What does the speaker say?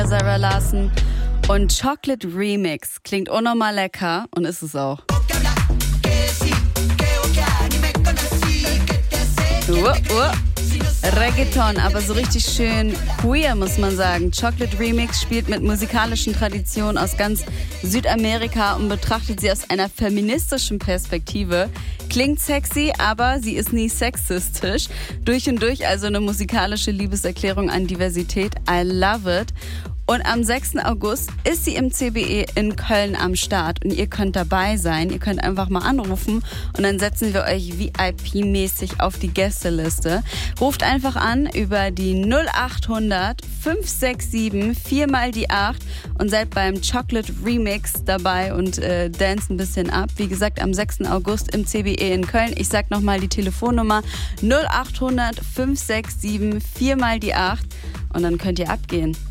Sarah Larson und Chocolate Remix. Klingt unnormal lecker und ist es auch. Reggaeton, aber so richtig schön queer, muss man sagen. Chocolate Remix spielt mit musikalischen Traditionen aus ganz Südamerika und betrachtet sie aus einer feministischen Perspektive. Klingt sexy, aber sie ist nie sexistisch. Durch und durch also eine musikalische Liebeserklärung an Diversität. I love it. Und am 6. August ist sie im CBE in Köln am Start und ihr könnt dabei sein. Ihr könnt einfach mal anrufen und dann setzen wir euch VIP-mäßig auf die Gästeliste. Ruft einfach an über die 0800 567 4 mal die 8 und seid beim Chocolate Remix dabei und dance ein bisschen ab. Wie gesagt, am 6. August im CBE in Köln. Ich sag nochmal die Telefonnummer 0800 567 4 mal die 8 und dann könnt ihr abgehen.